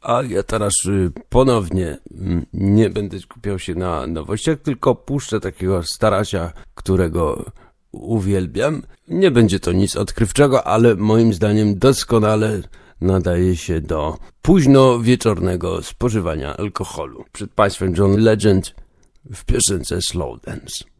A ja teraz ponownie nie będę skupiał się na nowościach, tylko puszczę takiego starasia, którego uwielbiam. Nie będzie to nic odkrywczego, ale moim zdaniem doskonale nadaje się do późno wieczornego spożywania alkoholu. Przed Państwem John Legend w piosence Slow Dance.